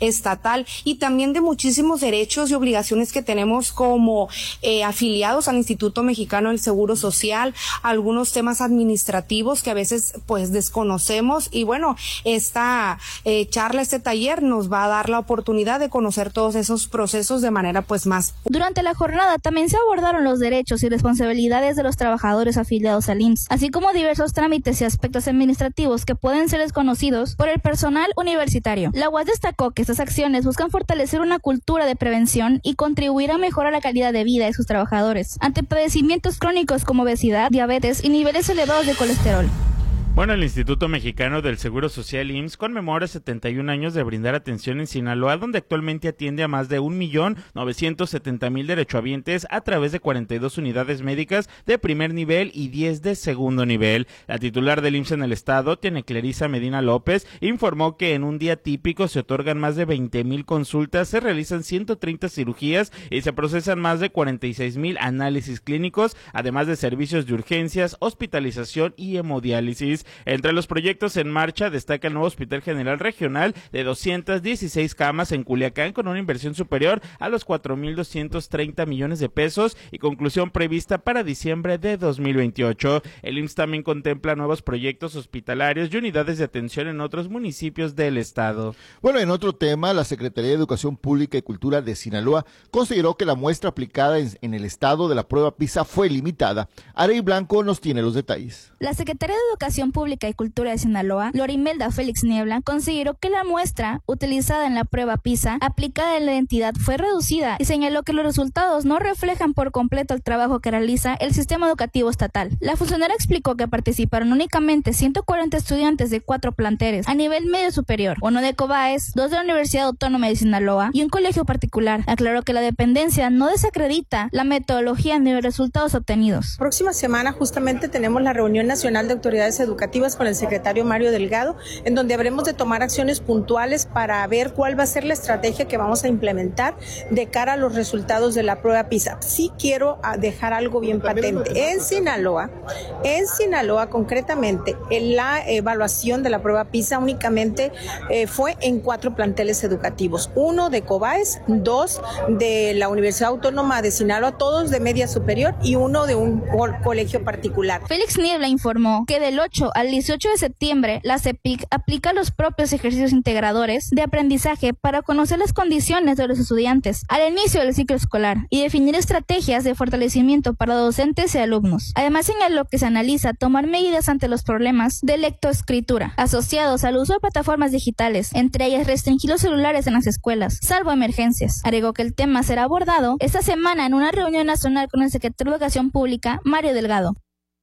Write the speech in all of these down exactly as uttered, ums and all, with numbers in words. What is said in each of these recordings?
estatal y también de muchísimos derechos y obligaciones que tenemos como eh, afiliados al Instituto Mexicano del Seguro Social, algunos temas administrativos que a veces pues desconocemos y bueno, esta eh, charla, este taller nos va a dar la oportunidad de conocer todos esos procesos de manera pues más. Durante la jornada también se abordaron los derechos y responsabilidades de los trabajadores afiliados al I M S S, así como diversos trámites y aspectos administrativos que pueden ser desconocidos por el personal universitario. La U A S destacó que estas acciones buscan fortalecer una cultura de prevención y contribuir a mejorar la calidad de vida de sus trabajadores ante padecimientos crónicos como obesidad, diabetes y niveles elevados de colesterol. Bueno, el Instituto Mexicano del Seguro Social I M S S conmemora setenta y un años de brindar atención en Sinaloa, donde actualmente atiende a más de un millón novecientos setenta mil derechohabientes a través de cuarenta y dos unidades médicas de primer nivel y diez de segundo nivel. La titular del I M S S en el estado, Tiene Clarisa Medina López, informó que en un día típico se otorgan más de veinte mil consultas, se realizan ciento treinta cirugías y se procesan más de cuarenta y seis mil análisis clínicos, además de servicios de urgencias, hospitalización y hemodiálisis. Entre los proyectos en marcha destaca el nuevo Hospital General Regional de doscientas dieciséis camas en Culiacán con una inversión superior a los cuatro mil doscientos treinta millones de pesos y conclusión prevista para diciembre de dos mil veintiocho. El I M S S también contempla nuevos proyectos hospitalarios y unidades de atención en otros municipios del estado. Bueno, en otro tema, la Secretaría de Educación Pública y Cultura de Sinaloa consideró que la muestra aplicada en, en el estado de la prueba PISA fue limitada. Arey Blanco nos tiene los detalles. La Secretaría de Educación Pública y Cultura de Sinaloa, Lorimelda Félix Niebla, consideró que la muestra utilizada en la prueba PISA aplicada en la entidad fue reducida y señaló que los resultados no reflejan por completo el trabajo que realiza el sistema educativo estatal. La funcionaria explicó que participaron únicamente ciento cuarenta estudiantes de cuatro planteles a nivel medio superior, uno de Cobaes, dos de la Universidad Autónoma de Sinaloa y un colegio particular. Aclaró que la dependencia no desacredita la metodología ni los resultados obtenidos. Próxima semana justamente tenemos la reunión nacional de autoridades educativas con el secretario Mario Delgado, en donde habremos de tomar acciones puntuales para ver cuál va a ser la estrategia que vamos a implementar de cara a los resultados de la prueba PISA. Sí quiero dejar algo bien patente. En Sinaloa, en Sinaloa concretamente, en la evaluación de la prueba PISA únicamente eh, fue en cuatro planteles educativos. Uno de Cobaes, dos de la Universidad Autónoma de Sinaloa, todos de media superior, y uno de un colegio particular. Félix Niebla informó que del ocho al dieciocho de septiembre, la CEPIC aplica los propios ejercicios integradores de aprendizaje para conocer las condiciones de los estudiantes al inicio del ciclo escolar y definir estrategias de fortalecimiento para docentes y alumnos. Además, señaló que se analiza tomar medidas ante los problemas de lectoescritura asociados al uso de plataformas digitales, entre ellas restringir los celulares en las escuelas, salvo emergencias. Agregó que el tema será abordado esta semana en una reunión nacional con el secretario de Educación Pública, Mario Delgado.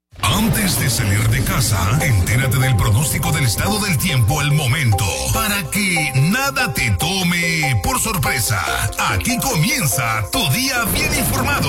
Antes de salir de casa, entérate del pronóstico del estado del tiempo al momento, para que nada te tome por sorpresa. Aquí comienza tu día bien informado.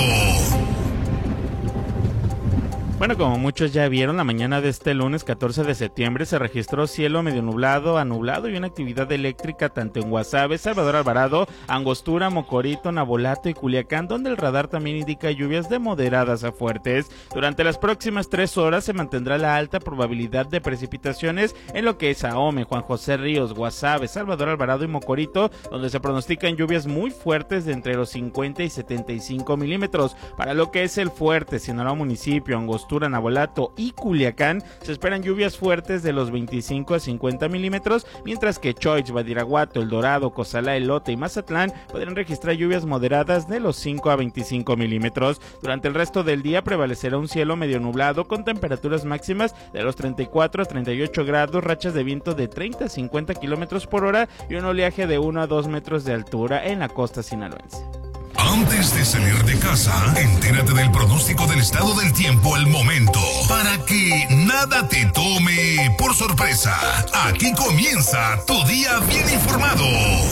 Bueno, como muchos ya vieron, la mañana de este lunes catorce de septiembre se registró cielo medio nublado a nublado y una actividad eléctrica tanto en Guasave, Salvador Alvarado, Angostura, Mocorito, Navolato y Culiacán, donde el radar también indica lluvias de moderadas a fuertes. Durante las próximas tres horas se mantendrá la alta probabilidad de precipitaciones en lo que es Ahome, Juan José Ríos, Guasave, Salvador Alvarado y Mocorito, donde se pronostican lluvias muy fuertes de entre los cincuenta y setenta y cinco milímetros. Para lo que es el Fuerte, Sinaloa Municipio, Angostura, Navolato y Culiacán, se esperan lluvias fuertes de los veinticinco a cincuenta milímetros, mientras que Choix, Badiraguato, El Dorado, Cozalá, Elote y Mazatlán podrán registrar lluvias moderadas de los cinco a veinticinco milímetros. Durante el resto del día prevalecerá un cielo medio nublado con temperaturas máximas de los treinta y cuatro a treinta y ocho grados, rachas de viento de treinta a cincuenta kilómetros por hora y un oleaje de uno a dos metros de altura en la costa sinaloense. Antes de salir de casa, entérate del pronóstico del estado del tiempo al momento, para que nada te tome por sorpresa. Aquí comienza tu día bien informado.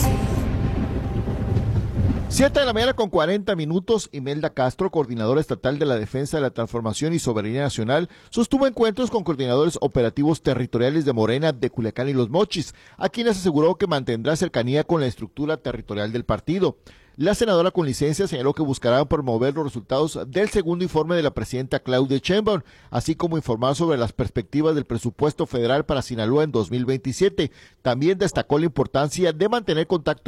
siete de la mañana con cuarenta minutos, Imelda Castro, coordinadora estatal de la Defensa de la Transformación y Soberanía Nacional, sostuvo encuentros con coordinadores operativos territoriales de Morena, de Culiacán y Los Mochis, a quienes aseguró que mantendrá cercanía con la estructura territorial del partido. La senadora con licencia señaló que buscarán promover los resultados del segundo informe de la presidenta Claudia Sheinbaum, así como informar sobre las perspectivas del presupuesto federal para Sinaloa en dos mil veintisiete. También destacó la importancia de mantener contacto